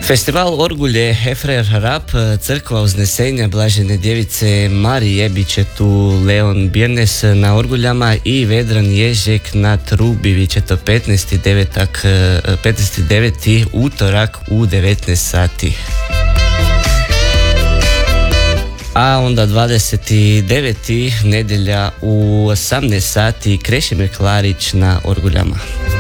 Festival Orgulje Hefrer Rap, crkva uznesenja Blažene djevice Marije bit će tu Leon Birnes na orguljama i Vedran Ježek na trubi. Bit će to 15.9. utorak u 19 sati. A onda 29. nedjelja u 18 sati Krešimir Klarić na orguljama.